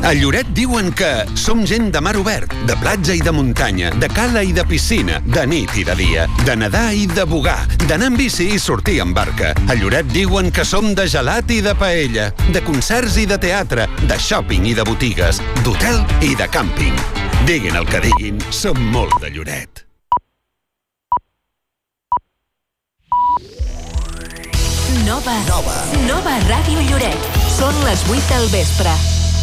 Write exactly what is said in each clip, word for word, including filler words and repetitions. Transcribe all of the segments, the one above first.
A Lloret diuen que som gent de mar obert, de platja i de muntanya, de cala i de piscina, de nit i de dia, de nedar i de bugar, d'anar en bici i sortir en barca. A Lloret diuen que som de gelat i de paella, de concerts i de teatre, de shopping i de botigues, d'hotel i de càmping. Diguin el que diguin, som molt de Lloret. Nova. Nova. Nova Ràdio Lloret. Són les vuit del vespre.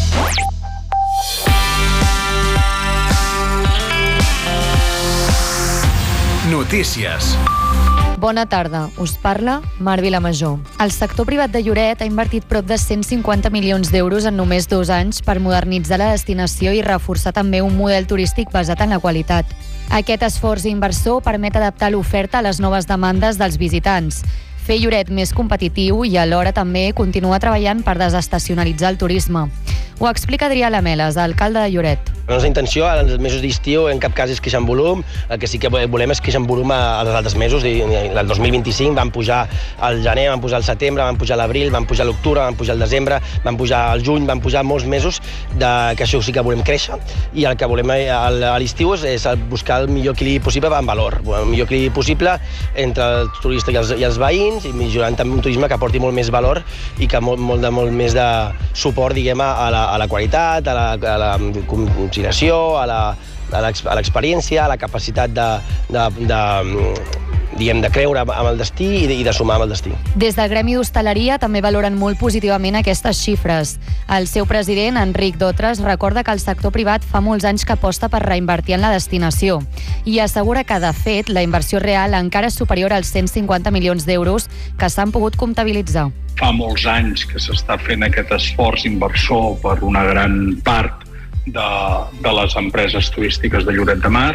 Notícies. Bona tarda, us parla Mar Vilamajor. El sector privat de Lloret ha invertit prop de cent cinquanta milions d'euros en només dos anys per modernitzar la destinació i reforçar també un model turístic basat en la qualitat. Aquest esforç inversor permet adaptar l'oferta a les noves demandes dels visitants, fer Lloret més competitiu i alhora també continua treballant per desestacionalitzar el turisme. Ho explica Adrià Lameles, alcalde de Lloret. La nostra intenció als mesos d'estiu en cap cas és queixar en volum, el que sí que volem és queixar en volum als altres mesos. El dos mil vint-i-cinc van pujar al gener, van pujar al setembre, van pujar a l'abril, van pujar a l'octubre, van pujar al desembre, van pujar al juny, van pujar molts mesos, de, que això sí que volem créixer, i el que volem a l'estiu és, és buscar el millor equilibri possible en valor, el millor equilibri possible entre el turista i els, i els veïns, i millorant també un turisme que aporti molt més valor i que molt, molt, de, molt més de suport, diguem, a la, a la qualitat, a la, a la conciliació, a la, a l'experiència, a la capacitat de, de, de, diguem, de creure amb el destí i de, i de sumar amb el destí. Des del Gremi d'Hostaleria també valoren molt positivament aquestes xifres. El seu president, Enric Dotres, recorda que el sector privat fa molts anys que aposta per reinvertir en la destinació i assegura que, de fet, la inversió real encara és superior als cent cinquanta milions d'euros que s'han pogut comptabilitzar. Fa molts anys que s'està fent aquest esforç inversor per una gran part de, de les empreses turístiques de Lloret de Mar,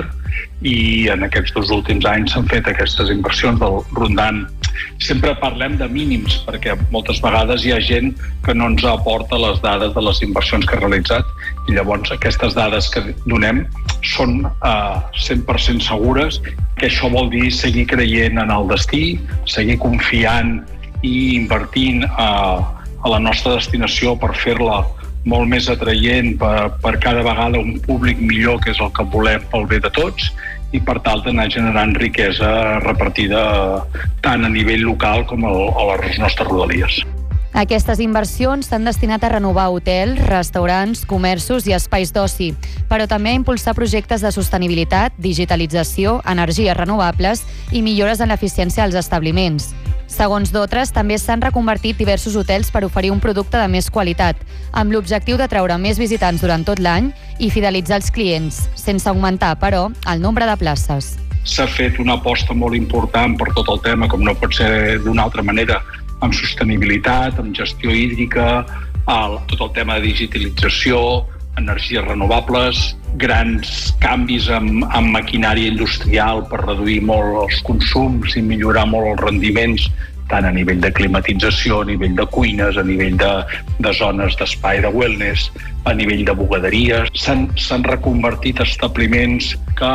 i en aquests dos últims anys s'han fet aquestes inversions del rondant. Sempre parlem de mínims, perquè moltes vegades hi ha gent que no ens aporta les dades de les inversions que ha realitzat, i llavors aquestes dades que donem són uh, cent per cent segures, que això vol dir seguir creient en el destí, seguir confiant i invertint uh, a la nostra destinació per fer-la molt més atraient per, per cada vegada un públic millor, que és el que volem pel bé de tots, i per tal d'anar generant riquesa repartida tant a nivell local com a, a les nostres rodalies. Aquestes inversions s'han destinat a renovar hotels, restaurants, comerços i espais d'oci, però també a impulsar projectes de sostenibilitat, digitalització, energies renovables i millores en l'eficiència dels establiments. Segons Dotres, també s'han reconvertit diversos hotels per oferir un producte de més qualitat, amb l'objectiu de treure més visitants durant tot l'any i fidelitzar els clients, sense augmentar, però, el nombre de places. S'ha fet una aposta molt important per tot el tema, com no pot ser d'una altra manera, amb sostenibilitat, amb gestió hídrica, el, tot el tema de digitalització, energies renovables, grans canvis amb, amb maquinària industrial per reduir molt els consums i millorar molt els rendiments, tant a nivell de climatització, a nivell de cuines, a nivell de, de zones d'espai de wellness, a nivell de bugaderies. S'han, s'han reconvertit establiments que,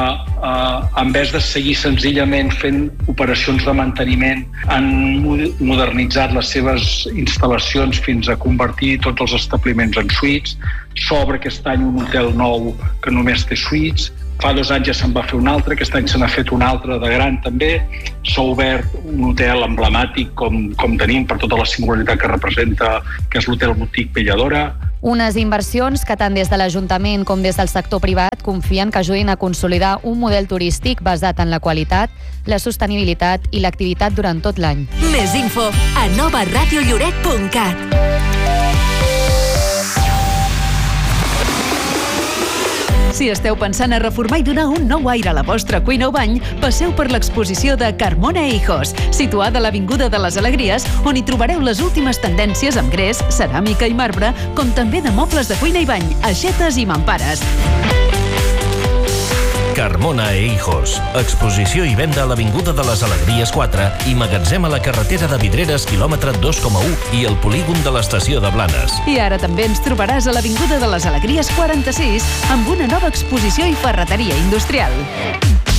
eh, en vez de seguir senzillament fent operacions de manteniment, han modernitzat les seves instal·lacions fins a convertir tots els establiments en suites. S'obre aquest any un hotel nou que només té suites. Fa dos anys ja se'n va fer un altre, aquest any se n'ha fet un altre de gran també. S'ha obert un hotel emblemàtic com, com tenim per tota la singularitat que representa, que és l'hotel Boutique Belladora. Unes inversions que tant des de l'Ajuntament com des del sector privat confien que ajudin a consolidar un model turístic basat en la qualitat, la sostenibilitat i l'activitat durant tot l'any. Més info a nova ràdio lloret punt cat. Si esteu pensant a reformar i donar un nou aire a la vostra cuina o bany, passeu per l'exposició de Carmona e Hijos, situada a l'Avinguda de les Alegries, on hi trobareu les últimes tendències amb gres, ceràmica i marbre, com també de mobles de cuina i bany, aixetes i mampares. Carmona e Hijos. Exposició i venda a l'Avinguda de les Alegries quatre i magatzem a la carretera de Vidreres, quilòmetre dos coma u, i el polígon de l'estació de Blanes. I ara també ens trobaràs a l'Avinguda de les Alegries quaranta-sis amb una nova exposició i ferreteria industrial.